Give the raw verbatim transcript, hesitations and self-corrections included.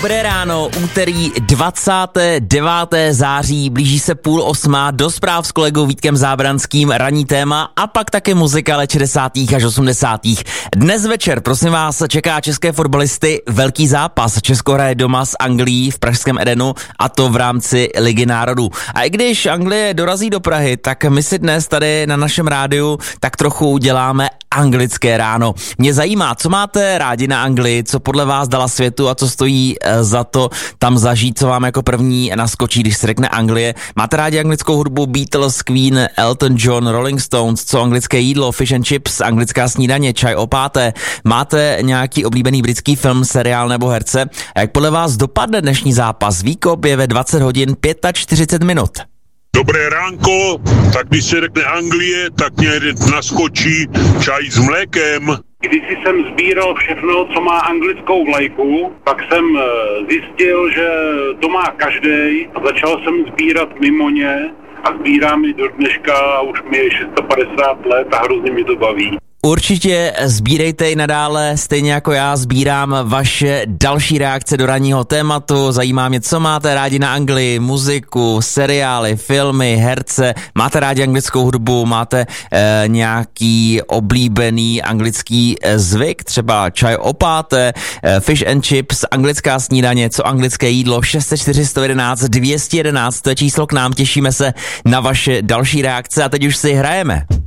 Dobré ráno, úterý dvacátého devátého září, blíží se půl osmá, do zpráv s kolegou Vítkem Zábranským, ranní téma a pak také muzika let šedesátých až osmdesátých. Dnes večer, prosím vás, čeká české fotbalisty velký zápas. Česko hraje doma s Anglií v pražském Edenu a to v rámci Ligy národů. A i když Anglie dorazí do Prahy, tak my si dnes tady na našem rádiu tak trochu uděláme anglické ráno. Mě zajímá, co máte rádi na Anglii, co podle vás dala světu a co stojí za to tam zažít, co vám jako první naskočí, když se řekne Anglie. Máte rádi anglickou hudbu, Beatles, Queen, Elton John, Rolling Stones, co anglické jídlo, fish and chips, anglická snídaně, čaj o páté. Máte nějaký oblíbený britský film, seriál nebo herce? A jak podle vás dopadne dnešní zápas? Výkop je ve dvacet hodin čtyřicet pět minut. Dobré ránko, tak když se řekne Anglie, tak mě naskočí čaj s mlékem. Když jsem sbíral všechno, co má anglickou vlajku, pak jsem zjistil, že to má každej a začal jsem sbírat mimo ně a sbírám ji do dneška a už mi je šest set padesát let a hrozně mi to baví. Určitě sbírejte i nadále, stejně jako já sbírám vaše další reakce do ranního tématu. Zajímá mě, co máte rádi na Anglii, muziku, seriály, filmy, herce, máte rádi anglickou hudbu, máte eh, nějaký oblíbený anglický eh, zvyk, třeba čaj o páté, eh, fish and chips, anglická snídaně, co anglické jídlo, šest set čtyři sto jedenáct dvě stě jedenáct, to je číslo k nám, těšíme se na vaše další reakce a teď už si hrajeme.